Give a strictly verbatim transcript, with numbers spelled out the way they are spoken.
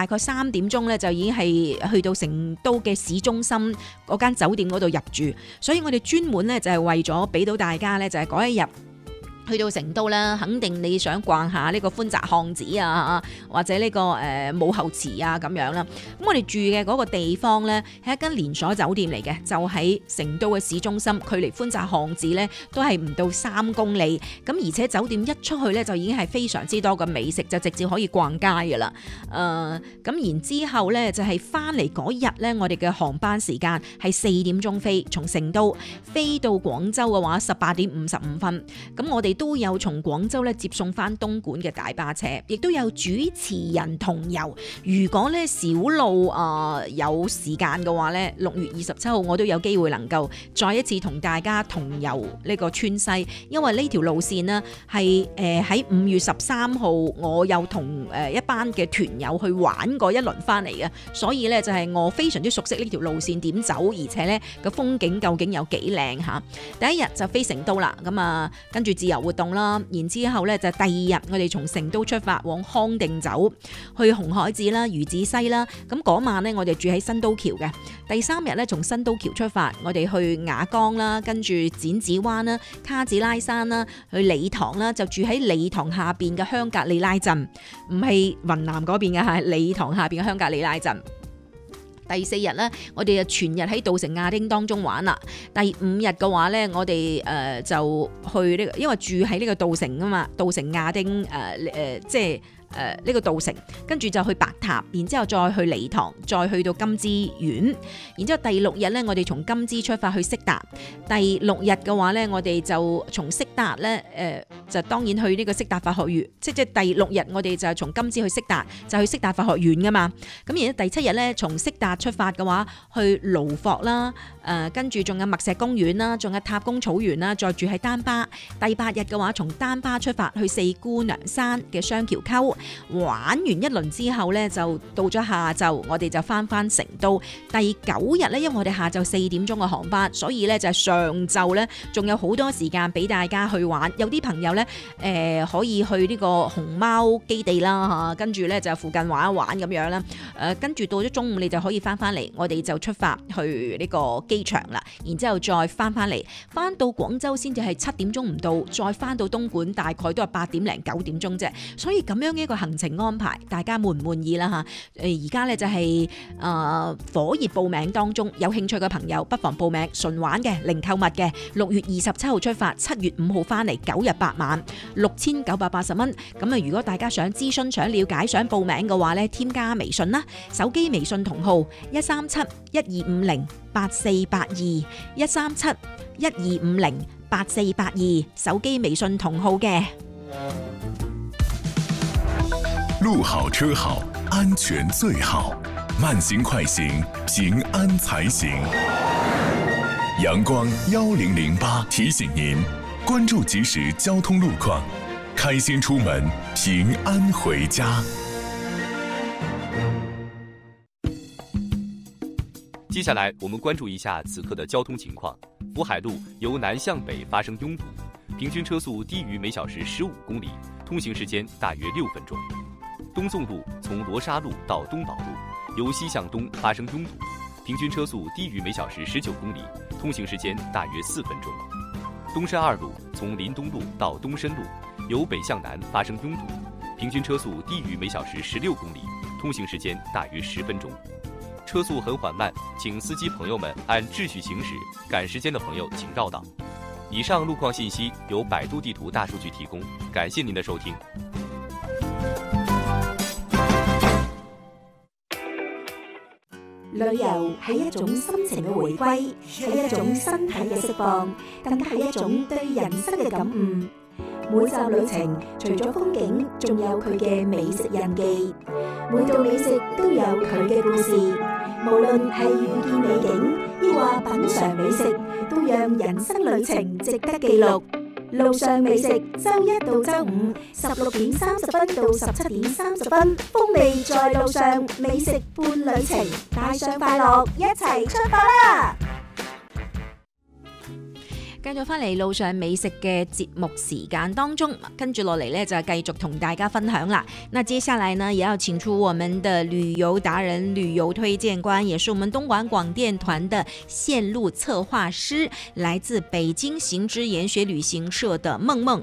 大概三點鐘咧就已經係去到成都嘅市中心嗰間酒店嗰度入住，所以我哋專門咧就係為咗俾到大家咧就係嗰一日去到成都啦，肯定你想逛下呢個寬窄巷子啊，或者呢、這個誒、呃、武侯祠啊咁樣啦。咁我哋住嘅嗰個地方咧係一間連鎖酒店嚟嘅，就喺成都嘅市中心，距離寬窄巷子咧都係唔到三公里。咁而且酒店一出去咧就已經係非常之多嘅美食，就直接可以逛街㗎啦。誒、呃、咁然之後咧就係翻嚟嗰日咧，我哋嘅航班時間係四點鐘飛，從成都飛到廣州嘅話十八點五十五分。咁我哋都有從廣州咧接送翻東莞嘅大巴車，亦都有主持人同遊。如果咧小路啊、呃、有時間嘅話咧，六月二十七號我都有機會能夠再一次同大家同遊呢個川西，因為呢條路線呢係誒喺五月十三號我有同誒一班嘅團友去玩過一輪翻嚟嘅，所以咧就係我非常之熟悉呢條路線點走，而且咧個風景究竟有幾靚嚇。第一日就飛成都啦，咁啊跟住自由活動啦，然之後咧就第二日我哋從成都出發往康定走，去紅海子啦、魚子西啦。咁嗰晚咧我哋住喺新都橋嘅。第三日咧從新都橋出發，我哋去雅江啦，跟住剪子灣啦、卡子拉山啦，去理塘啦，就住喺理塘下邊嘅香格里拉鎮，唔係雲南嗰邊嘅，係理塘下邊嘅香格里拉鎮。第四日咧，我哋就全日喺稻城亞丁當中玩啦。第五日嘅話咧，我哋誒、呃、就去呢、這個，因為住喺呢個稻城啊嘛，稻城亞丁誒誒、呃，即係。誒、呃、呢、這個稻城，跟住就去白塔，然之後再去理塘，再去到金枝縣，然之後第六日咧，我哋從金枝出發去色達。第六日嘅話咧，我哋就從色達咧，誒、呃、就當然去呢個色達法學院，即即第六日我哋就從金枝去色達，就去色達法學院噶嘛。咁然之後第七日咧，從色達出發嘅話，去盧霍啦，誒跟住仲有麥石公園啦，仲有塔公草原啦，再住喺丹巴。第八日嘅話，從丹巴出發去四姑娘山嘅雙橋溝。玩完一輪之後咧，就到咗下晝，我哋就翻翻成都。第九日咧，因為我哋下晝四點鐘嘅航班，所以咧就係上晝咧，仲有好多時間俾大家去玩。有啲朋友咧，誒、呃、可以去呢個熊貓基地啦嚇，跟住咧就附近玩一玩咁樣啦。誒跟住到咗中午，你就可以翻翻嚟，我哋就出發去呢個機場啦。然之後再翻翻嚟，翻到廣州先至係七點鐘唔到，再翻到東莞大概都係八點零九點鐘啫。所以咁樣嘅一個行程安排，大家滿唔滿意啦嚇？誒而家咧就係、是、誒、呃、火熱報名當中，有興趣嘅朋友不妨報名，純玩嘅，零購物嘅。六月二十七號出發，七月五號翻嚟，九日八晚，六千九百八十蚊。咁啊，如果大家想諮詢、想了解、想報名嘅話咧，添加微信啦，手機微信同號一三七一二五零八四八二一三七一二五零八四八二，手機微信同號嘅。 路好車好，安全最好。慢行快行，平安才行。陽光幺零零八提醒您，關注即時交通路況，開心出門，平安回家。 接下來我們關注一下此刻的交通情況。福海路由南向北發生擁堵，平均車速低於每小時十五公里，通行時間大約六分鐘。東縱路從羅沙路到東寶路，由西向東發生擁堵，平均車速低於每小時十九公里，通行時間大約四分鐘。東山二路從臨東路到東深路，由北向南發生擁堵，平均車速低於每小時十六公里，通行時間大約十分鐘。車速很緩慢，請司機朋友們按秩序行駛，趕時間的朋友請繞道。以上路況信息由百度地圖大數據提供，感謝您的收聽。 旅遊係一種心情嘅回歸，係一種身體嘅釋放，更加係一種對人生嘅感悟。每集旅程除咗風景，仲有佢嘅美食印記。每道美食都有佢嘅故事，無論係遇見美景，抑或品嘗美食，都讓人生旅程值得記錄。路上美食，周一到周五十六點三十分到十七點三十分，風味在路上，美食伴旅程，帶上快樂，一齊出發啦！ 繼續翻嚟路上美食嘅節目時間當中，跟住落嚟呢，就繼續同大家分享啦。那接下來呢，也要請出我們的旅遊達人、旅遊推薦官，也是我們東莞廣電團的線路策劃師，來自北京行之研學旅行社的夢夢。